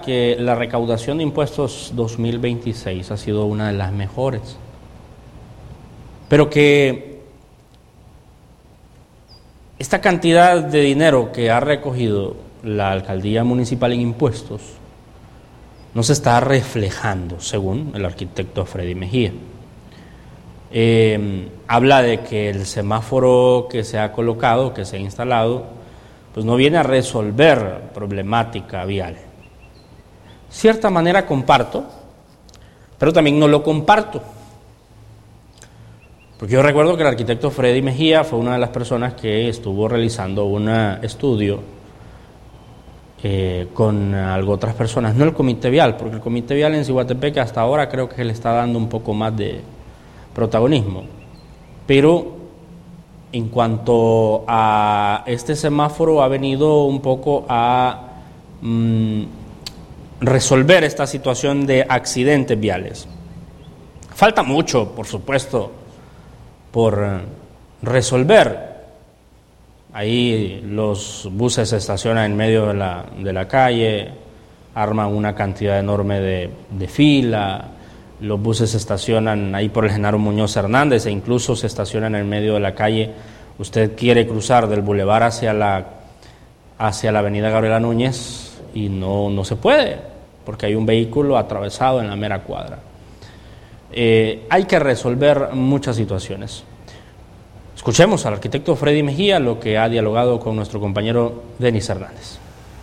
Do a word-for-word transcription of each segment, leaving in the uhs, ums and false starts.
que la recaudación de impuestos dos mil veintiséis ha sido una de las mejores, pero que esta cantidad de dinero que ha recogido la alcaldía municipal en impuestos no se está reflejando, según el arquitecto Freddy Mejía. Eh, habla de que el semáforo que se ha colocado, que se ha instalado, pues no viene a resolver problemática vial. Cierta manera comparto, pero también no lo comparto. Porque yo recuerdo que el arquitecto Freddy Mejía fue una de las personas que estuvo realizando un estudio eh, con algo otras personas, no el comité vial, porque el comité vial en Ciguatepeque hasta ahora creo que le está dando un poco más de protagonismo. Pero en cuanto a este semáforo ha venido un poco a mmm, resolver esta situación de accidentes viales. Falta mucho, por supuesto, por resolver. Ahí los buses se estacionan en medio de la, de la calle, arman una cantidad enorme de, de fila, los buses se estacionan ahí por el Genaro Muñoz Hernández e incluso se estacionan en medio de la calle. Usted quiere cruzar del bulevar hacia la, hacia la avenida Gabriela Núñez y no, no se puede, porque hay un vehículo atravesado en la mera cuadra. Eh, hay que resolver muchas situaciones. Escuchemos al arquitecto Freddy Mejía lo que ha dialogado con nuestro compañero Denis Hernández.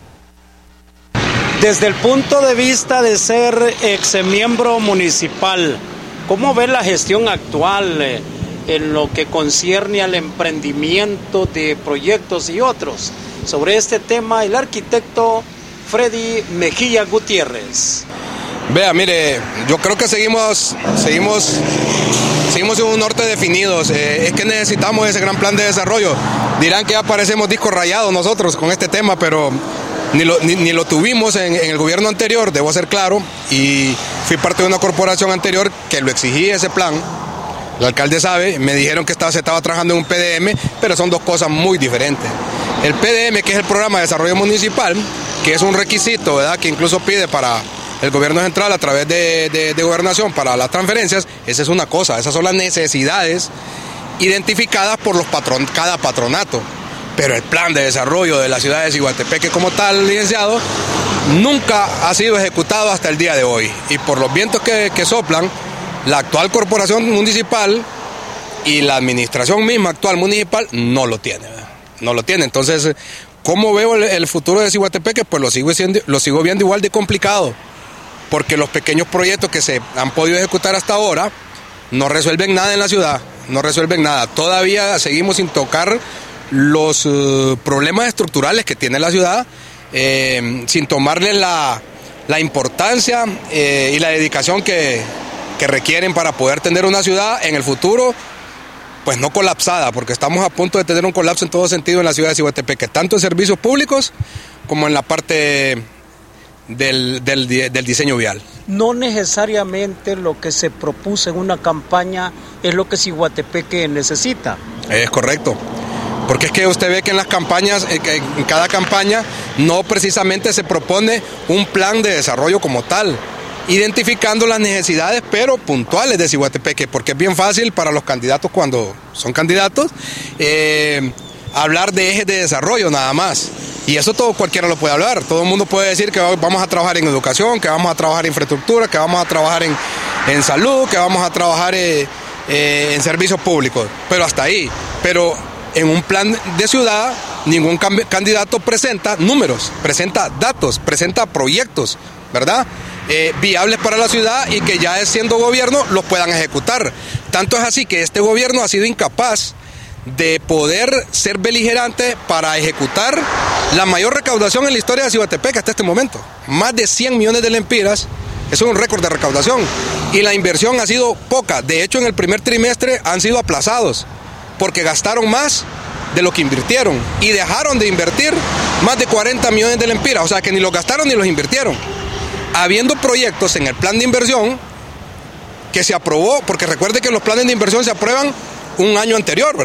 Desde el punto de vista de ser ex miembro municipal, ¿cómo ve la gestión actual eh, en lo que concierne al emprendimiento de proyectos y otros? Sobre este tema, el arquitecto Freddy Mejía Gutiérrez. Vea, mire, yo creo que seguimos, seguimos, seguimos en un norte definidos. Eh, es que necesitamos ese gran plan de desarrollo. Dirán que ya parecemos discos rayados nosotros con este tema, pero ni lo, ni, ni lo tuvimos en, en el gobierno anterior, debo ser claro, y fui parte de una corporación anterior que lo exigía ese plan. El alcalde sabe, me dijeron que estaba, se estaba trabajando en un P D M, pero son dos cosas muy diferentes. El P D M, que es el Programa de Desarrollo Municipal, que es un requisito, ¿verdad?, que incluso pide para el gobierno central a través de, de, de gobernación para las transferencias, esa es una cosa, esas son las necesidades identificadas por los patron, cada patronato. Pero el plan de desarrollo de la ciudad de Ciguatepeque como tal, licenciado, nunca ha sido ejecutado hasta el día de hoy. Y por los vientos que, que soplan, la actual corporación municipal y la administración misma actual municipal no lo tiene, ¿verdad? No lo tiene. Entonces, ¿cómo veo el, el futuro de Ciguatepeque? Pues lo sigo, siendo, lo sigo viendo igual de complicado, porque los pequeños proyectos que se han podido ejecutar hasta ahora no resuelven nada en la ciudad, no resuelven nada. Todavía seguimos sin tocar los uh, problemas estructurales que tiene la ciudad, eh, sin tomarle la, la importancia eh, y la dedicación que, que requieren para poder tener una ciudad en el futuro, pues no colapsada, porque estamos a punto de tener un colapso en todo sentido en la ciudad de Ciguatepeque, tanto en servicios públicos como en la parte del, del, del diseño vial. No necesariamente lo que se propuso en una campaña es lo que Ciguatepeque necesita. Es correcto. Porque es que usted ve que en las campañas, en cada campaña, no precisamente se propone un plan de desarrollo como tal, identificando las necesidades, pero puntuales de Ciguatepeque, porque es bien fácil para los candidatos cuando son candidatos, eh, hablar de ejes de desarrollo nada más. Y eso todo cualquiera lo puede hablar, todo el mundo puede decir que vamos a trabajar en educación, que vamos a trabajar en infraestructura, que vamos a trabajar en, en salud, que vamos a trabajar eh, eh, en servicios públicos, pero hasta ahí. Pero en un plan de ciudad, ningún candidato presenta números, presenta datos, presenta proyectos, ¿verdad? Eh, viables para la ciudad y que ya siendo gobierno los puedan ejecutar. Tanto es así que este gobierno ha sido incapaz de poder ser beligerante para ejecutar la mayor recaudación en la historia de Ciguatepeque hasta este momento. Más de cien millones de lempiras, eso es un récord de recaudación. Y la inversión ha sido poca. De hecho, en el primer trimestre han sido aplazados, porque gastaron más de lo que invirtieron y dejaron de invertir más de cuarenta millones de lempiras, o sea que ni los gastaron ni los invirtieron, habiendo proyectos en el plan de inversión que se aprobó, porque recuerde que los planes de inversión se aprueban un año anterior, ¿verdad?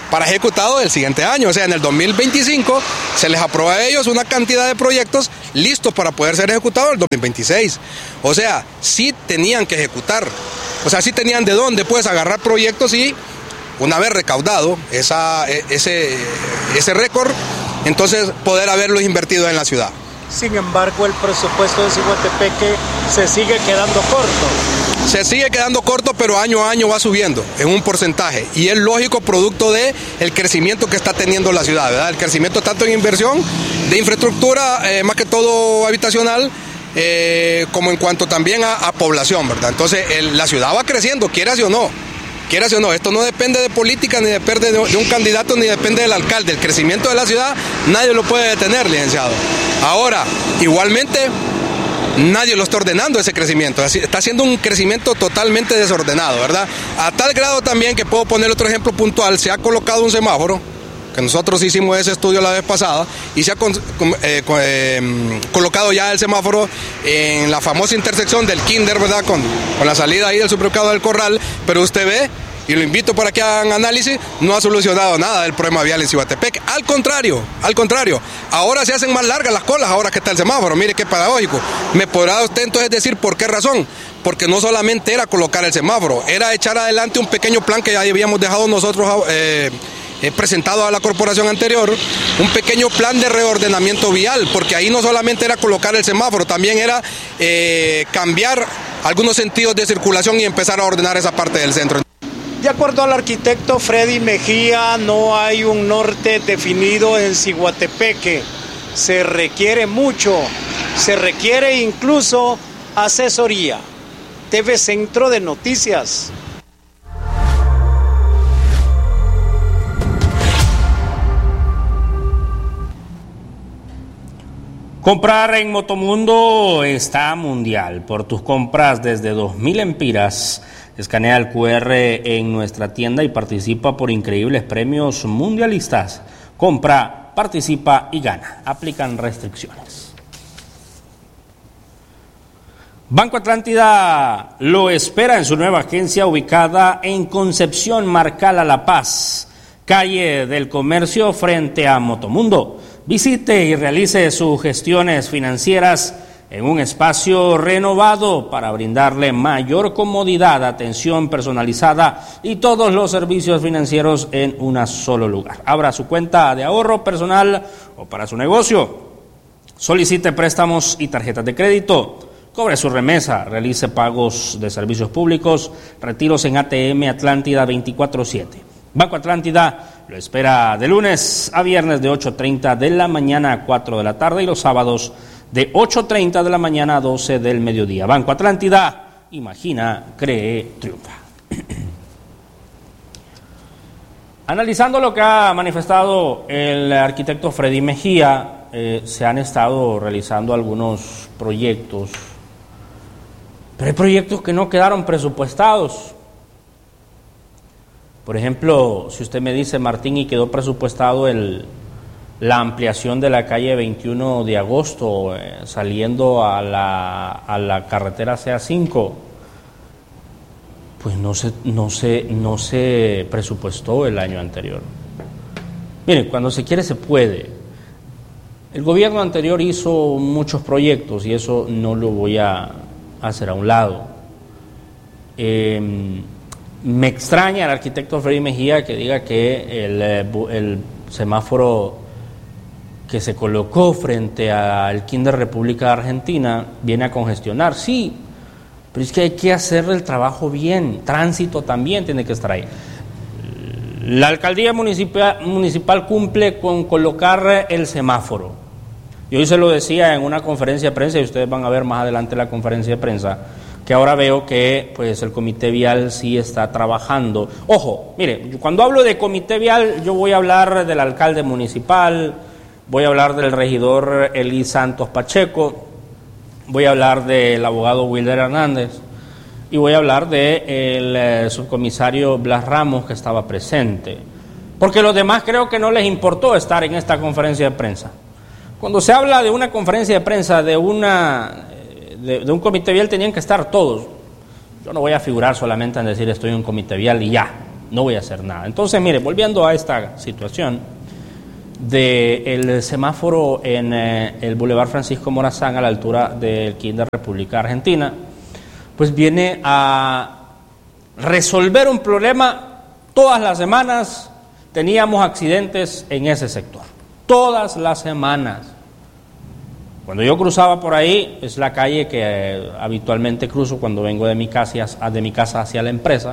para ejecutado el siguiente año. O sea, en el dos mil veinticinco se les aprueba a ellos una cantidad de proyectos listos para poder ser ejecutados en el dos mil veintiséis. O sea, sí tenían que ejecutar. O sea, sí tenían de dónde pues agarrar proyectos y una vez recaudado esa, ese, ese récord, entonces poder haberlos invertido en la ciudad. Sin embargo, el presupuesto de Ciguatepeque se sigue quedando corto. Se sigue quedando corto, pero año a año va subiendo en un porcentaje. Y es lógico producto del crecimiento que está teniendo la ciudad, ¿verdad? El crecimiento tanto en inversión, de infraestructura, eh, más que todo habitacional, eh, como en cuanto también a, a población, ¿verdad? Entonces, el, la ciudad va creciendo, quieras o no. Quieras o no, esto no depende de política, ni depende de un candidato, ni depende del alcalde. El crecimiento de la ciudad nadie lo puede detener, licenciado. Ahora, igualmente, nadie lo está ordenando ese crecimiento. Está siendo un crecimiento totalmente desordenado, ¿verdad? A tal grado también que puedo poner otro ejemplo puntual, se ha colocado un semáforo, que nosotros hicimos ese estudio la vez pasada, y se ha con, eh, eh, colocado ya el semáforo en la famosa intersección del Kinder, ¿verdad? Con, con la salida ahí del supermercado del Corral, pero usted ve, y lo invito para que hagan análisis, no ha solucionado nada del problema vial en Ciguatepeque. Al contrario, al contrario, ahora se hacen más largas las colas, ahora que está el semáforo. Mire qué paradójico. ¿Me podrá usted entonces decir por qué razón? Porque no solamente era colocar el semáforo, era echar adelante un pequeño plan que ya habíamos dejado nosotros eh, eh, presentado a la corporación anterior, un pequeño plan de reordenamiento vial, porque ahí no solamente era colocar el semáforo, también era eh, cambiar algunos sentidos de circulación y empezar a ordenar esa parte del centro. De acuerdo al arquitecto Freddy Mejía, no hay un norte definido en Ciguatepeque. Se requiere mucho, se requiere incluso asesoría. T V Centro de Noticias. Comprar en Motomundo está mundial. Por tus compras desde dos mil empiras, escanea el cu erre en nuestra tienda y participa por increíbles premios mundialistas. Compra, participa y gana. Aplican restricciones. Banco Atlántida lo espera en su nueva agencia ubicada en Concepción, Marcala, La Paz, calle del Comercio frente a Motomundo. Visite y realice sus gestiones financieras en un espacio renovado para brindarle mayor comodidad, atención personalizada y todos los servicios financieros en un solo lugar. Abra su cuenta de ahorro personal o para su negocio. Solicite préstamos y tarjetas de crédito. Cobre su remesa, realice pagos de servicios públicos, retiros en A T M Atlántida veinticuatro siete. Banco Atlántida lo espera de lunes a viernes de ocho treinta de la mañana a cuatro de la tarde y los sábados de ocho treinta de la mañana a doce del mediodía. Banco Atlántida, imagina, cree, triunfa. Analizando lo que ha manifestado el arquitecto Freddy Mejía, eh, se han estado realizando algunos proyectos, pero hay proyectos que no quedaron presupuestados. Por ejemplo, si usted me dice, Martín, y quedó presupuestado el, la ampliación de la calle veintiuno de agosto, eh, saliendo a la, a la carretera C A cinco, pues no se, no, se, no se presupuestó el año anterior. Miren, cuando se quiere se puede. El gobierno anterior hizo muchos proyectos y eso no lo voy a hacer a un lado. Eh, Me extraña el arquitecto Freddy Mejía que diga que el, el semáforo que se colocó frente al Kinder República Argentina viene a congestionar. Sí, pero es que hay que hacer el trabajo bien. Tránsito también tiene que estar ahí. La alcaldía municipal, municipal cumple con colocar el semáforo. Yo hoy se lo decía en una conferencia de prensa y ustedes van a ver más adelante la conferencia de prensa, que ahora veo que pues el comité vial sí está trabajando. Ojo, mire, cuando hablo de comité vial, yo voy a hablar del alcalde municipal, voy a hablar del regidor Elí Santos Pacheco, voy a hablar del abogado Wilder Hernández y voy a hablar del eh, subcomisario Blas Ramos, que estaba presente. Porque los demás creo que no les importó estar en esta conferencia de prensa. Cuando se habla de una conferencia de prensa, de una... De, de un comité vial, tenían que estar todos. Yo no voy a figurar solamente en decir estoy en un comité vial y ya. no voy a hacer nada. Entonces, mire, volviendo a esta situación del semáforo en eh, el Boulevard Francisco Morazán a la altura del Kinder República Argentina, pues viene a resolver un problema. Todas las semanas teníamos accidentes en ese sector, todas las semanas. Cuando yo cruzaba por ahí, es la calle que eh, habitualmente cruzo cuando vengo de mi casa, de mi casa hacia la empresa,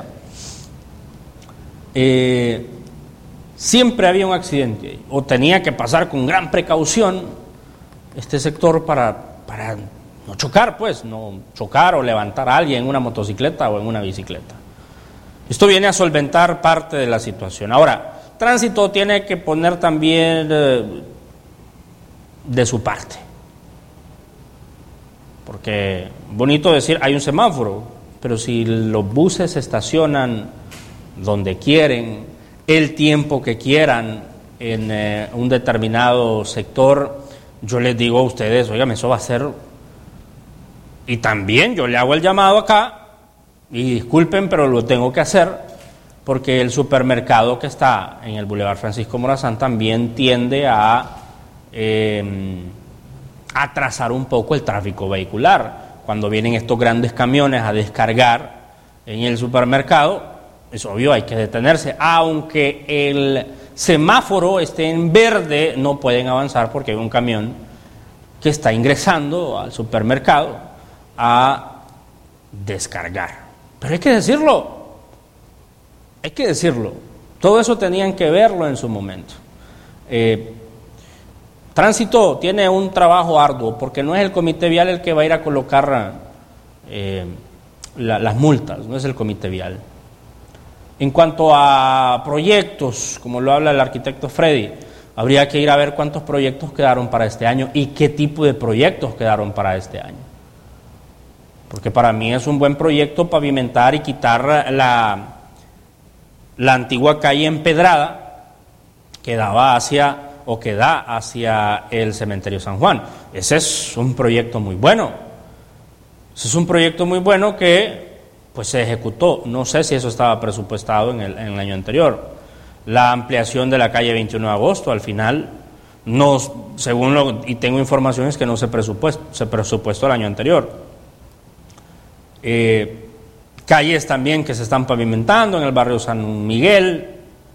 eh, siempre había un accidente, o tenía que pasar con gran precaución este sector para, para no chocar, pues, no chocar o levantar a alguien en una motocicleta o en una bicicleta. Esto viene a solventar parte de la situación. Ahora, Tránsito tiene que poner también eh, de su parte. Porque bonito decir, hay un semáforo, pero si los buses se estacionan donde quieren, el tiempo que quieran, en eh, un determinado sector, yo les digo a ustedes, oigan, eso va a ser... Y también yo le hago el llamado acá, y disculpen, pero lo tengo que hacer, porque el supermercado que está en el Boulevard Francisco Morazán también tiende a eh, atrasar un poco el tráfico vehicular. Cuando vienen estos grandes camiones a descargar en el supermercado, es obvio, hay que detenerse. Aunque el semáforo esté en verde, no pueden avanzar porque hay un camión que está ingresando al supermercado a descargar. Pero hay que decirlo, hay que decirlo. Todo eso tenían que verlo en su momento. Eh, Tránsito tiene un trabajo arduo porque no es el comité vial el que va a ir a colocar eh, la, las multas, no es el comité vial. En cuanto a proyectos, como lo habla el arquitecto Freddy, habría que ir a ver cuántos proyectos quedaron para este año y qué tipo de proyectos quedaron para este año. Porque para mí es un buen proyecto pavimentar y quitar la, la antigua calle empedrada que daba hacia, o que da hacia el cementerio San Juan. Ese es un proyecto muy bueno. Ese es un proyecto muy bueno que pues se ejecutó. No sé si eso estaba presupuestado en el, en el año anterior. La ampliación de la calle veintiuno de agosto, al final, no, según lo, y tengo informaciones que no se presupuestó, se presupuestó el año anterior. Eh, calles también que se están pavimentando en el barrio San Miguel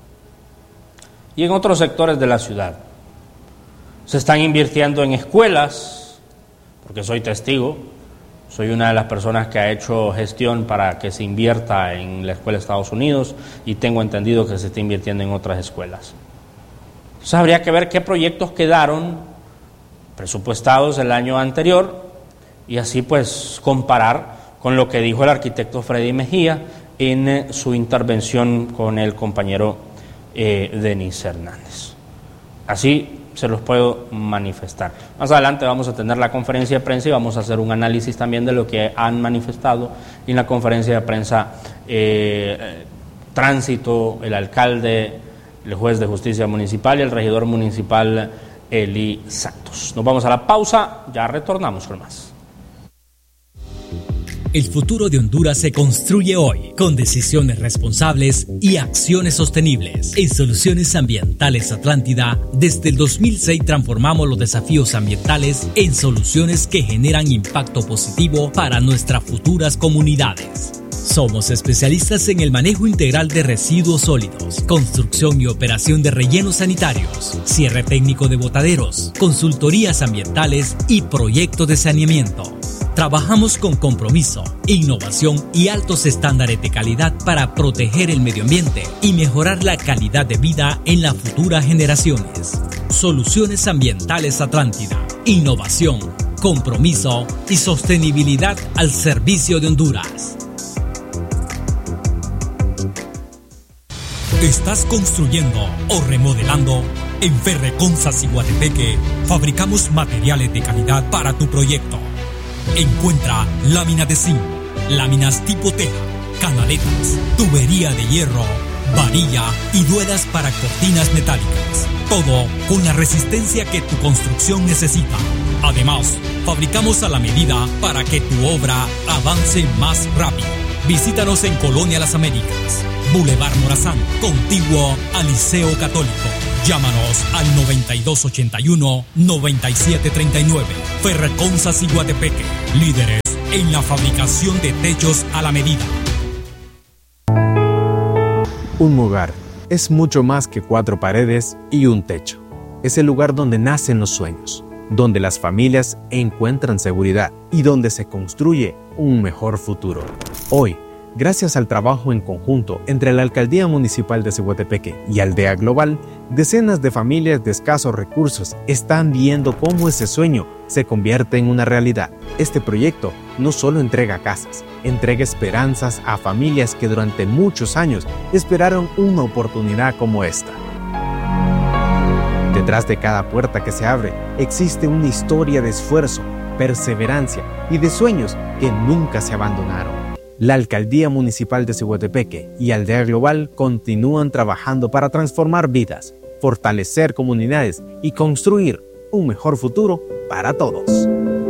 y en otros sectores de la ciudad. Se están invirtiendo en escuelas, porque soy testigo, soy una de las personas que ha hecho gestión para que se invierta en la escuela de Estados Unidos y tengo entendido que se está invirtiendo en otras escuelas. Entonces habría que ver qué proyectos quedaron presupuestados el año anterior y así pues comparar con lo que dijo el arquitecto Freddy Mejía en eh, su intervención con el compañero eh, Denis Hernández. Así se los puedo manifestar. Más adelante vamos a tener la conferencia de prensa y vamos a hacer un análisis también de lo que han manifestado en la conferencia de prensa eh, Tránsito, el alcalde, el juez de justicia municipal y el regidor municipal Eli Santos. Nos vamos a la pausa, ya retornamos con más. El futuro de Honduras se construye hoy con decisiones responsables y acciones sostenibles. En Soluciones Ambientales Atlántida, desde el dos mil seis transformamos los desafíos ambientales en soluciones que generan impacto positivo para nuestras futuras comunidades. Somos especialistas en el manejo integral de residuos sólidos, construcción y operación de rellenos sanitarios, cierre técnico de botaderos, consultorías ambientales y proyectos de saneamiento. Trabajamos con compromiso, innovación y altos estándares de calidad para proteger el medio ambiente y mejorar la calidad de vida en las futuras generaciones. Soluciones Ambientales Atlántida. Innovación, compromiso y sostenibilidad al servicio de Honduras. ¿Estás construyendo o remodelando? En Ferreconsas Iguatepeque fabricamos materiales de calidad para tu proyecto. Encuentra láminas de zinc, láminas tipo teja, canaletas, tubería de hierro, varilla y duelas para cortinas metálicas. Todo con la resistencia que tu construcción necesita. Además, fabricamos a la medida para que tu obra avance más rápido. Visítanos en Colonia Las Américas, Boulevard Morazán, contiguo al Liceo Católico. Llámanos al noventa y dos ochenta y uno, noventa y siete treinta y nueve. Ferreconsa Ciguatepeque, líderes en la fabricación de techos a la medida. Un hogar es mucho más que cuatro paredes y un techo. Es el lugar donde nacen los sueños, donde las familias encuentran seguridad y donde se construye un mejor futuro. Hoy, gracias al trabajo en conjunto entre la Alcaldía Municipal de Ciguatepeque y Aldea Global, decenas de familias de escasos recursos están viendo cómo ese sueño se convierte en una realidad. Este proyecto no solo entrega casas, entrega esperanzas a familias que durante muchos años esperaron una oportunidad como esta. Detrás de cada puerta que se abre existe una historia de esfuerzo, perseverancia y de sueños que nunca se abandonaron. La Alcaldía Municipal de Ciguatepeque y Aldea Global continúan trabajando para transformar vidas, fortalecer comunidades y construir un mejor futuro para todos.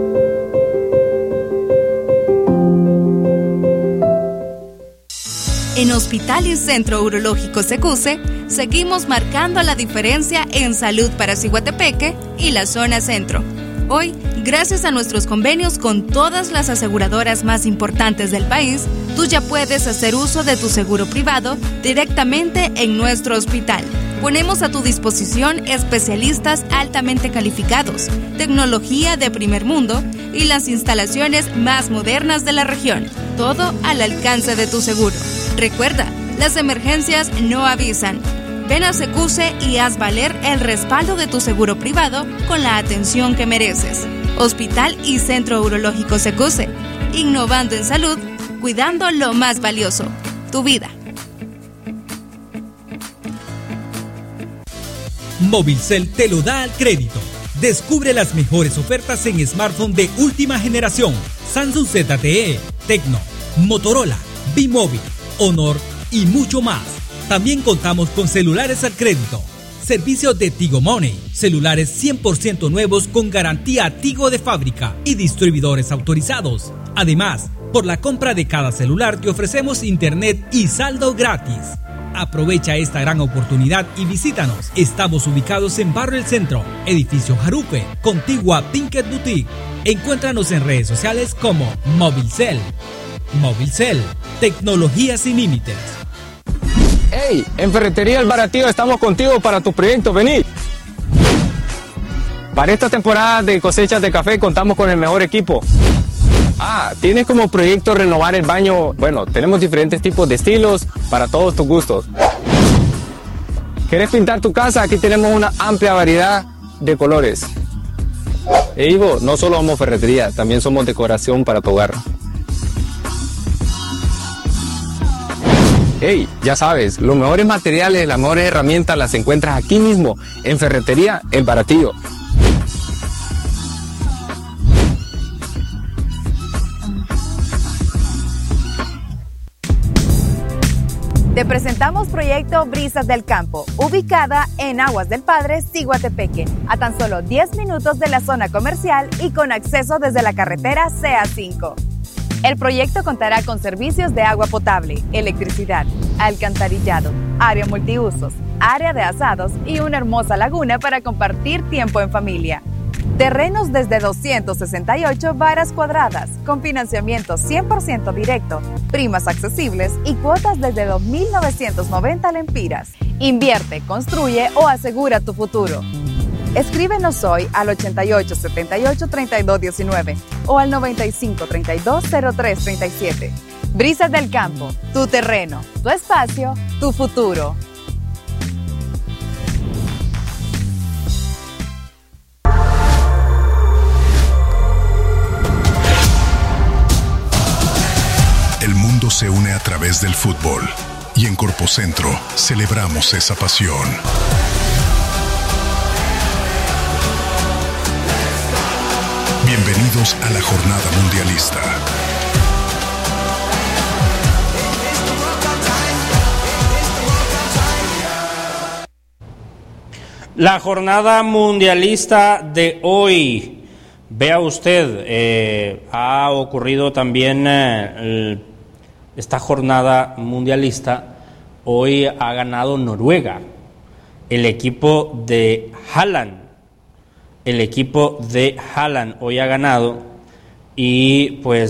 En Hospital y Centro Urológico Secuse, seguimos marcando la diferencia en salud para Ciguatepeque y la zona centro. Hoy, gracias a nuestros convenios con todas las aseguradoras más importantes del país, tú ya puedes hacer uso de tu seguro privado directamente en nuestro hospital. Ponemos a tu disposición especialistas altamente calificados, tecnología de primer mundo y las instalaciones más modernas de la región. Todo al alcance de tu seguro. Recuerda, las emergencias no avisan. Ven a Secuse y haz valer el respaldo de tu seguro privado con la atención que mereces. Hospital y Centro Urológico Secuse. Innovando en salud, cuidando lo más valioso, tu vida. Movilcel te lo da al crédito. Descubre las mejores ofertas en smartphone de última generación. Samsung Z T E, Tecno, Motorola, B-Mobile, Honor y mucho más. También contamos con celulares al crédito. Servicios de Tigo Money, celulares cien por ciento nuevos con garantía Tigo de fábrica y distribuidores autorizados. Además, por la compra de cada celular te ofrecemos internet y saldo gratis. Aprovecha esta gran oportunidad y visítanos. Estamos ubicados en Barrio El Centro, Edificio Jarupe, contigua a Pinkett Boutique. Encuéntranos en redes sociales como Movilcel. Movilcel, tecnología sin límites. ¡Hey! En Ferretería El Baratío estamos contigo para tu proyecto, vení. Para esta temporada de cosechas de café contamos con el mejor equipo. Ah, ¿tienes como proyecto renovar el baño? Bueno, tenemos diferentes tipos de estilos para todos tus gustos. ¿Quieres pintar tu casa? Aquí tenemos una amplia variedad de colores. E Ivo, no solo somos ferretería, también somos decoración para tu hogar. Hey, ya sabes, los mejores materiales, las mejores herramientas las encuentras aquí mismo, en Ferretería El Baratillo. Te presentamos Proyecto Brisas del Campo, ubicada en Aguas del Padre, Ciguatepeque, a tan solo diez minutos de la zona comercial y con acceso desde la carretera C A cinco. El proyecto contará con servicios de agua potable, electricidad, alcantarillado, área multiusos, área de asados y una hermosa laguna para compartir tiempo en familia. Terrenos desde doscientas sesenta y ocho varas cuadradas, con financiamiento cien por ciento directo, primas accesibles y cuotas desde dos mil novecientos noventa lempiras. Invierte, construye o asegura tu futuro. Escríbenos hoy al ochenta y ocho setenta y ocho treinta y dos diecinueve o al noventa y cinco treinta y dos cero tres treinta y siete. Brisas del Campo, tu terreno, tu espacio, tu futuro. El mundo se une a través del fútbol y en Corpocentro celebramos esa pasión. Bienvenidos a la Jornada Mundialista. La Jornada Mundialista de hoy, vea usted, eh, ha ocurrido también eh, esta Jornada Mundialista hoy ha ganado Noruega, el equipo de Haaland, el equipo de Haaland hoy ha ganado y pues